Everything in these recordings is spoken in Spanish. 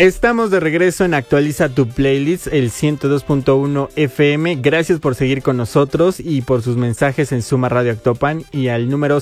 Estamos de regreso en Actualiza tu Playlist, el 102.1 FM. Gracias por seguir con nosotros y por sus mensajes en Suma Radio Actopan y al número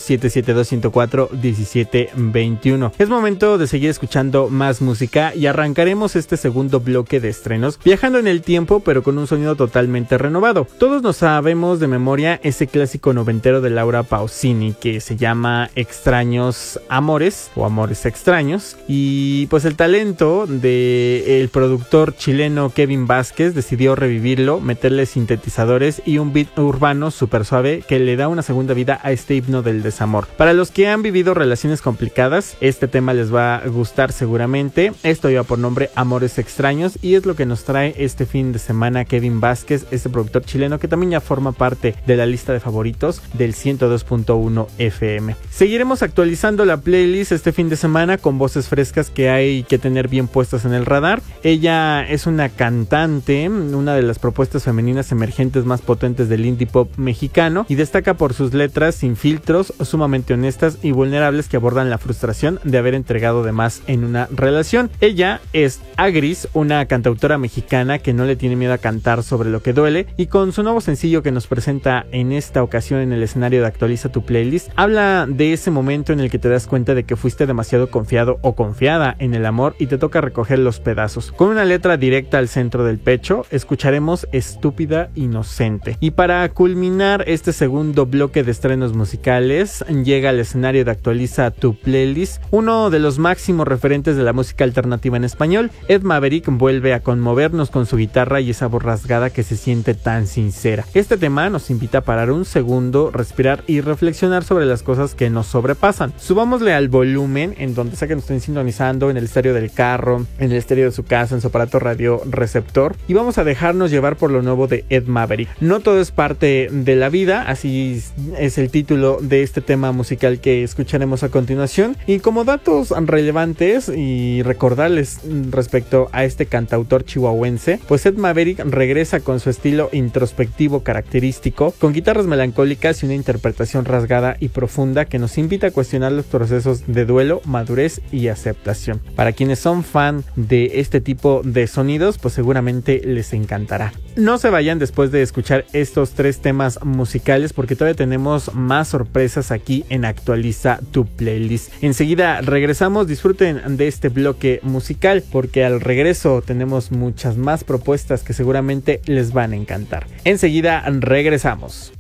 772-104-1721. Es momento de seguir escuchando más música y arrancaremos este segundo bloque de estrenos viajando en el tiempo, pero con un sonido totalmente renovado. Todos nos sabemos de memoria ese clásico noventero de Laura Pausini que se llama Extraños Amores o Amores Extraños, y pues el talento de el productor chileno Kevin Vázquez decidió revivirlo, meterle sintetizadores y un beat urbano súper suave que le da una segunda vida a este himno del desamor. Para los que han vivido relaciones complicadas, este tema les va a gustar seguramente. Esto lleva por nombre Amores Extraños y es lo que nos trae este fin de semana Kevin Vázquez, este productor chileno que también ya forma parte de la lista de favoritos del 102.1 FM. Seguiremos actualizando la playlist este fin de semana con voces frescas que hay que tener bien puestas en el radar. Ella es una cantante, una de las propuestas femeninas emergentes más potentes del indie pop mexicano, y destaca por sus letras sin filtros, sumamente honestas y vulnerables que abordan la frustración de haber entregado de más en una relación. Ella es Agris, una cantautora mexicana que no le tiene miedo a cantar sobre lo que duele, y con su nuevo sencillo que nos presenta en esta ocasión en el escenario de Actualiza tu Playlist, habla de ese momento en el que te das cuenta de que fuiste demasiado confiado o confiada en el amor y te toca recoger los pedazos. Con una letra directa al centro del pecho, escucharemos Estúpida Inocente. Y para culminar este segundo bloque de estrenos musicales, llega al escenario de Actualiza tu Playlist uno de los máximos referentes de la música alternativa en español. Ed Maverick vuelve a conmovernos con su guitarra y esa voz rasgada que se siente tan sincera. Este tema nos invita a parar un segundo, respirar y reflexionar sobre las cosas que nos sobrepasan. Subámosle al volumen en donde sea que nos estén sintonizando, en el estéreo del carro, en el estéreo de su casa, en su aparato radio receptor, y vamos a dejarnos llevar por lo nuevo de Ed Maverick. No todo es parte de la vida, así es el título de este tema musical que escucharemos a continuación. Y como datos relevantes y recordarles respecto a este cantautor chihuahuense, pues Ed Maverick regresa con su estilo introspectivo característico, con guitarras melancólicas y una interpretación rasgada y profunda que nos invita a cuestionar los procesos de duelo, madurez y aceptación. Para quienes son fan de este tipo de sonidos, pues seguramente les encantará. No se vayan después de escuchar estos tres temas musicales, porque todavía tenemos más sorpresas aquí en Actualiza tu Playlist. Enseguida regresamos, disfruten de este bloque musical, porque al regreso tenemos muchas más propuestas que seguramente les van a encantar. Enseguida regresamos.